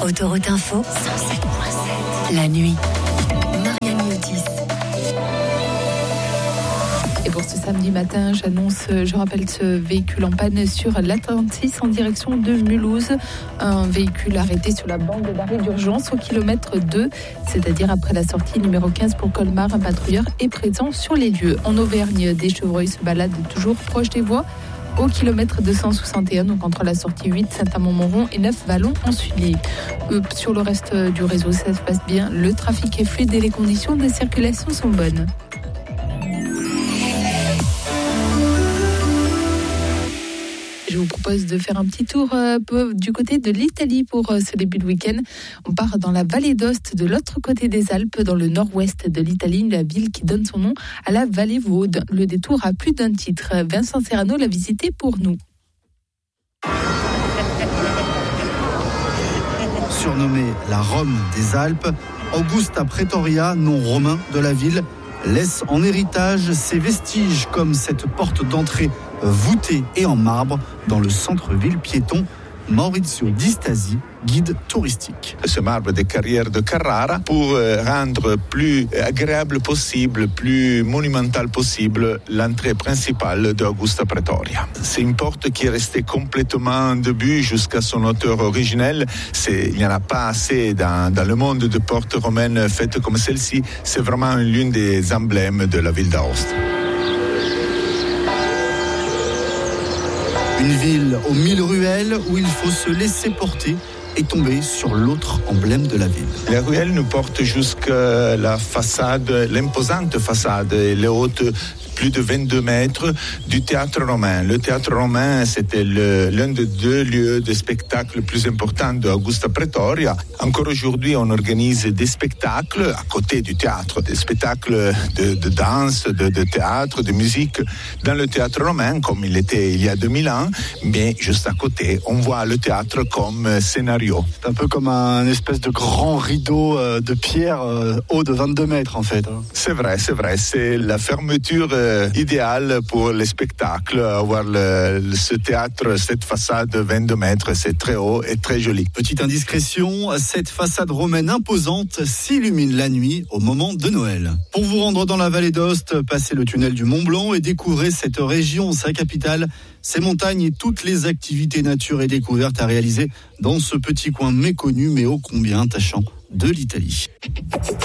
Autoroute Info 107.7. La nuit. Marianne Miotis. Et pour ce samedi matin, je rappelle ce véhicule en panne sur l'A36 en direction de Mulhouse. Un véhicule arrêté sur la bande d'arrêt d'urgence au kilomètre 2, c'est-à-dire après la sortie numéro 15 pour Colmar. Un patrouilleur est présent sur les lieux. En Auvergne, des chevreuils se baladent toujours proche des voies au kilomètre 261, donc entre la sortie 8 Saint-Amand-Montrond et 9 Vallon-en-Sully. Sur le reste du réseau, ça se passe bien. Le trafic est fluide et les conditions de circulation sont bonnes. Je vous propose de faire un petit tour du côté de l'Italie pour ce début de week-end. On part dans la vallée d'Aoste, de l'autre côté des Alpes, dans le nord-ouest de l'Italie, la ville qui donne son nom à la vallée Vaude. Le détour a plus d'un titre. Vincent Serrano l'a visité pour nous. Surnommée la Rome des Alpes, Augusta Praetoria, nom romain de la ville, laisse en héritage ses vestiges comme cette porte d'entrée voûtée et en marbre dans le centre-ville piéton. Maurizio Di Stasi, guide touristique. Ce marbre des carrières de Carrara pour rendre plus agréable possible, plus monumental possible l'entrée principale d'Augusta Praetoria. C'est une porte qui est restée complètement debout jusqu'à son hauteur originelle. Il n'y en a pas assez dans le monde de portes romaines faites comme celle-ci. C'est vraiment l'une des emblèmes de la ville d'Aoste. Une ville aux 1000 ruelles où il faut se laisser porter et tomber sur l'autre emblème de la ville. Les ruelles nous portent jusqu'à la façade, l'imposante façade, les hautes plus de 22 mètres du théâtre romain. Le théâtre romain, c'était l'un des deux lieux de spectacle les plus importants d'Augusta Praetoria. Encore aujourd'hui, on organise des spectacles à côté du théâtre, des spectacles de danse, de théâtre, de musique dans le théâtre romain, comme il était il y a 2000 ans, mais juste à côté, on voit le théâtre comme scénario. C'est un peu comme un espèce de grand rideau de pierre haut de 22 mètres en fait. C'est vrai, c'est la fermeture idéal pour les spectacles, avoir ce théâtre, cette façade de 22 mètres, c'est très haut et très joli. Petite indiscrétion, cette façade romaine imposante s'illumine la nuit au moment de Noël. Pour vous rendre dans la vallée d'Aoste, passez le tunnel du Mont Blanc et découvrez cette région, sa capitale, ses montagnes et toutes les activités nature et découvertes à réaliser dans ce petit coin méconnu mais ô combien attachant de l'Italie.